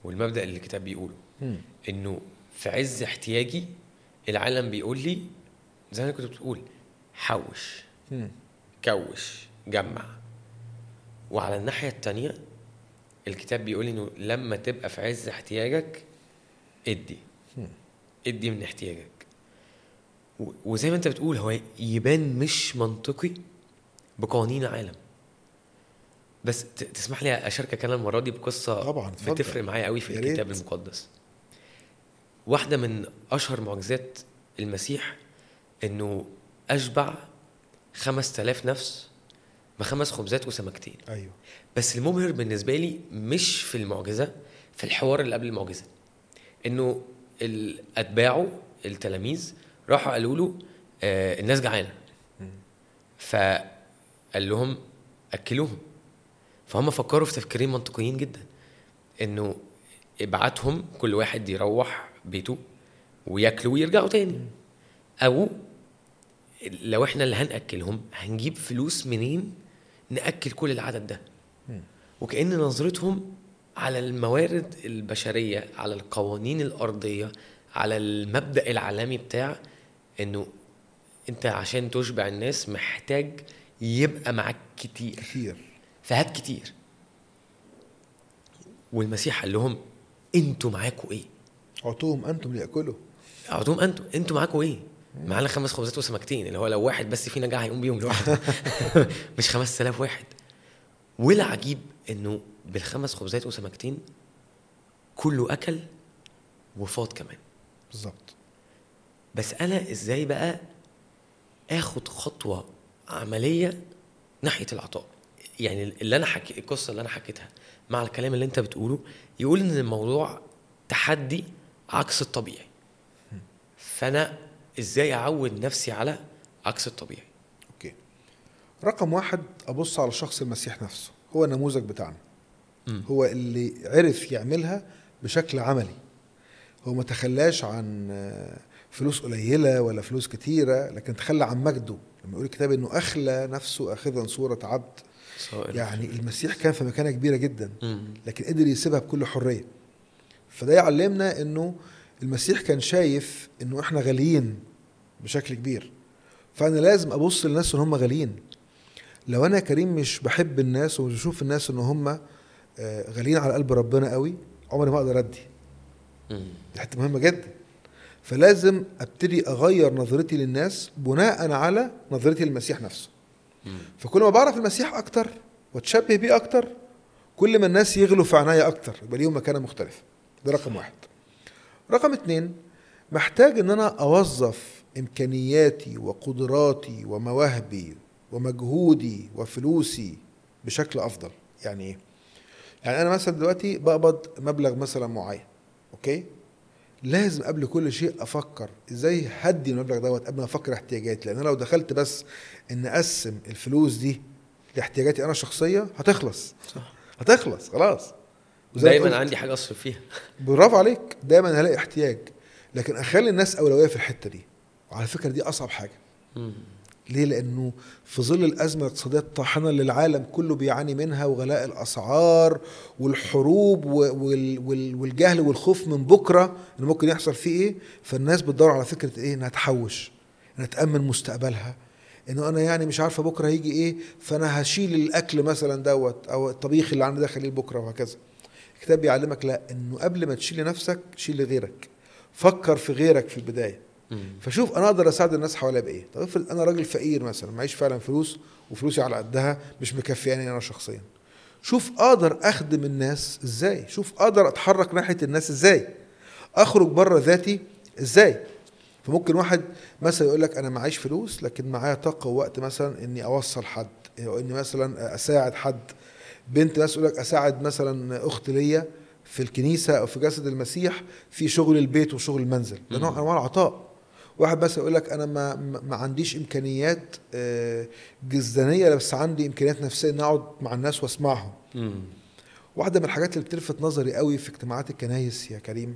والمبدأ اللي الكتاب بيقوله انه في عز احتياجي العالم بيقول لي زي ما كنت بتقول حوش كوش جمع. وعلى الناحية التانية الكتاب بيقول انه لما تبقى في عز احتياجك ادي من احتياجك. وزي ما انت بتقول هو يبان مش منطقي بقوانين العالم. بس تسمح لي اشاركك انا المره دي بقصه طبعا بتفرق معايا قوي في الكتاب المقدس. واحده من اشهر معجزات المسيح انه اشبع 5000 نفس ب5 خبزات وسمكتين. ايوه. بس المبهر بالنسبه لي مش في المعجزه، في الحوار اللي قبل المعجزه، انه الاتباعه التلاميذ راحوا قالوا له الناس جعانه، فقال لهم اكلوهم. فهم فكروا في تفكيرين منطقيين جدا، انه ابعتهم كل واحد يروح بيته وياكلوا ويرجعوا تاني، او لو احنا اللي هنأكلهم هنجيب فلوس منين نأكل كل العدد ده. وكأن نظرتهم على الموارد البشرية، على القوانين الأرضية، على المبدأ العالمي بتاع انه انت عشان تشبع الناس محتاج يبقى معاك كتير فهات كتير. والمسيح قال لهم انتوا معاكوا ايه؟ اعطوهم انتم ليأكلوا. اعطوهم انتوا معاكوا ايه؟ معانا 5 خبزات وسمكتين، اللي هو لو واحد بس فينا جاع هيقوم بيهم لوحده مش 5000 واحد. والعجيب انه بال5 خبزات وسمكتين كله اكل وفاض كمان. بالظبط. بس انا ازاي بقى اخد خطوة عملية ناحية العطاء؟ يعني اللي انا القصة اللي انا حكيتها مع الكلام اللي انت بتقوله يقول ان الموضوع تحدي عكس الطبيعي. فانا ازاي اعود نفسي على عكس الطبيعي؟ اوكي. رقم 1 ابص على شخص المسيح نفسه، هو النموذج بتاعنا. هو اللي عرف يعملها بشكل عملي. هو ما تخلاش عن فلوس قليلة ولا فلوس كتيرة، لكن تخلى عن مجده. لما يقول الكتاب انه اخلى نفسه اخذا صورة عبد، يعني المسيح كان في مكانة كبيرة جدا لكن قدر يسيبها بكل حرية. فده يعلمنا انه المسيح كان شايف انه احنا غاليين بشكل كبير، فانا لازم ابص للناس ان هم غاليين. لو انا كريم مش بحب الناس ومش بشوف الناس ان هم غاليين على قلب ربنا قوي، عمري ما اقدر ادي. دي حته مهمه جدا. فلازم ابتدي اغير نظرتي للناس بناء على نظرتي للمسيح نفسه. فكل ما بعرف المسيح اكتر واتشبه بيه اكتر، كل ما الناس يغلوا في عناية اكتر، يبقى ليهم مكانه مختلفه. ده رقم 1. رقم 2 محتاج ان انا اوظف امكانياتي وقدراتي ومواهبي ومجهودي وفلوسي بشكل افضل. يعني ايه؟ يعني انا مثلا دلوقتي بقبض مبلغ مثلا معين، اوكي، لازم قبل كل شيء افكر ازاي هدي المبلغ دوت قبل ما افكر احتياجاتي. لان لو دخلت بس ان اقسم الفلوس دي لاحتياجاتي انا الشخصيه هتخلص. صح. هتخلص خلاص. دايما عندي حاجه اصرف فيها. برافو عليك. دايما هلاقي احتياج، لكن اخلي الناس اولويه في الحته دي. وعلى فكره دي اصعب حاجه. ليه؟ لانه في ظل الازمه الاقتصاديه الطاحنه اللي العالم كله بيعاني منها، وغلاء الاسعار والحروب والجهل والخوف من بكره انه ممكن يحصل فيه ايه، فالناس بتدور على فكره ايه؟ انها تحوش، انها تامن مستقبلها. انه انا يعني مش عارفه بكره هيجي ايه، فانا هشيل الاكل مثلا دوت او الطبيخ اللي عندي ده خليه بكره، وهكذا. الكتاب بيعلمك لا، انه قبل ما تشيل لنفسك شيل لغيرك. فكر في غيرك في البدايه. فشوف انا اقدر اساعد الناس حواليا بايه. طب افرض انا راجل فقير مثلا، معيش فعلا فلوس وفلوسي على قدها مش مكفياني انا شخصيا، شوف اقدر اخدم الناس ازاي، شوف اقدر اتحرك ناحيه الناس ازاي، اخرج بره ذاتي ازاي. فممكن واحد مثلا يقول لك انا معيش فلوس لكن معايا طاقه ووقت مثلا اني اوصل حد، او اني مثلا اساعد حد. بنت مثلا يقول لك اساعد مثلا اخت ليا في الكنيسه او في جسد المسيح في شغل البيت وشغل المنزل. ده نوع انواع العطاء. واحد بس يقول لك انا ما عنديش امكانيات جسدانيه، بس عندي امكانيات نفسيه ان اقعد مع الناس واسمعهم. واحده من الحاجات اللي بتلفت نظري قوي في اجتماعات الكنايس يا كريم،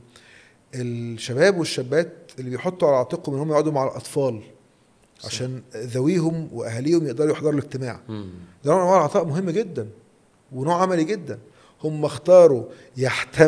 الشباب والشابات اللي بيحطوا على عاتقهم ان هم يقعدوا مع الاطفال عشان ذويهم واهاليهم يقدروا يحضروا الاجتماع. ده نوع من العطاء مهم جدا ونوع عملي جدا. هم اختاروا